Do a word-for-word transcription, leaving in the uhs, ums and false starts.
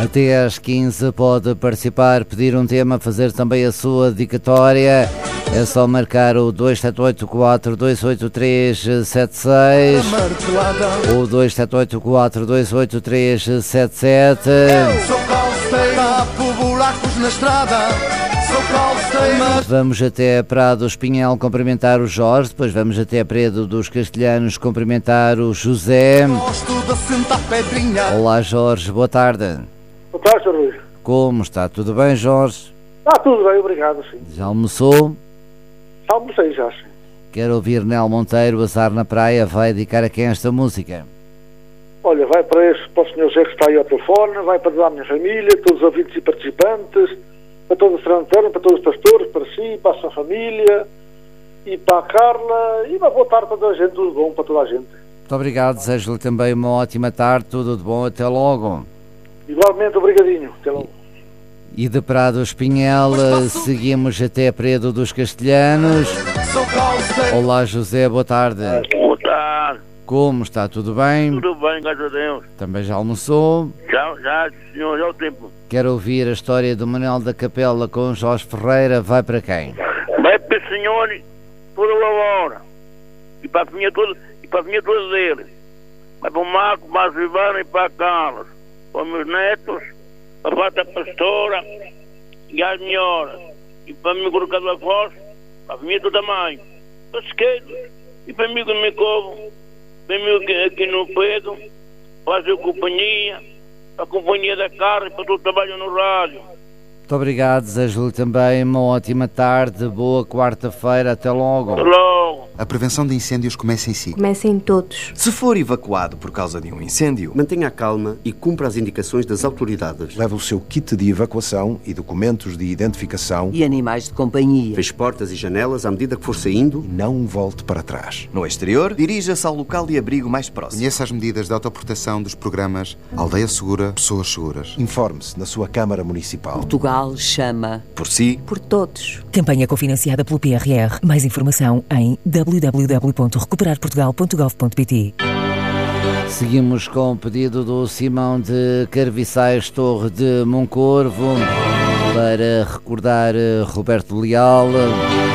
Até às quinze pode participar, pedir um tema, fazer também a sua dedicatória. É só marcar o dois sete oito quatro, dois oito três, sete seis ou dois sete oito quatro, dois oito três, sete sete. Vamos até Prado Espinhel cumprimentar o Jorge, depois vamos até Predo dos Castelhanos cumprimentar o José. Olá Jorge, boa tarde. Boa tarde, senhor Luís. Como está? Tudo bem, Jorge? Está tudo bem, obrigado, sim. Já almoçou? Já almocei, já, sim. Quero ouvir Nel Monteiro, Azar na Praia, vai dedicar a quem esta música? Olha, vai para, esse, para o senhor Zé que está aí ao telefone, vai para toda a minha família, todos os ouvintes e participantes, para toda a Serrana Terra, para todos os pastores, para si, para a sua família, e para a Carla, e uma boa tarde para toda a gente, tudo bom para toda a gente. Muito obrigado, desejo-lhe também uma ótima tarde, tudo de bom, até logo. Igualmente, obrigadinho, até logo. E de Prado Espinhel, seguimos até Predo dos Castelhanos. Olá José, boa tarde. Boa tarde. Como está? Tudo bem? Tudo bem, graças a Deus. Também já almoçou? Já, já, senhor, já o tempo. Quero ouvir a história do Manuel da Capela com Jorge Ferreira, vai para quem? Vai para o senhor toda a hora. E para a família toda, e para a família toda dele. Vai para o Marco, para a Silvana e para a Carlos. Para os meus netos, para a Pata Pastora e as senhoras. E para mim, colocar da voz, para a família toda mãe. Para os esquerdos. E para mim, que me covo. Para mim, aqui no Pedro. Fazer companhia. A companhia da carne, para todo o trabalho no rádio. Muito obrigado, desejo-lhe também uma ótima tarde, boa quarta-feira, até logo. Até logo. A prevenção de incêndios começa em si. Começa em todos. Se for evacuado por causa de um incêndio, mantenha a calma e cumpra as indicações das autoridades. Leve o seu kit de evacuação e documentos de identificação. E animais de companhia. Feche portas e janelas à medida que for saindo. E não volte para trás. No exterior, dirija-se ao local de abrigo mais próximo. Conheça as medidas de autoproteção dos programas Aldeia Segura, Pessoas Seguras. Informe-se na sua Câmara Municipal. Portugal chama por si, por todos. Campanha cofinanciada pelo P R R. Mais informação em w w w ponto recuperar portugal ponto gov ponto p t. Seguimos com o pedido do Simão de Carviçais Torre de Moncorvo para recordar Roberto Leal.